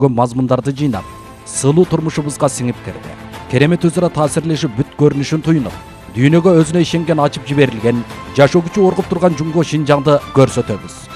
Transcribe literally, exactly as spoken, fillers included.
мазмундарды жыйнап, сылуу турмушубузга сиңип кирди. Керемет өзара таасирлешип бүт көрүнүшүн туюнуп, дүйнөгө өзүнө ишенген ачып жиберилген, жашоо күчү оргуп турган Жумго Шинжаңды көрсөтөбүз.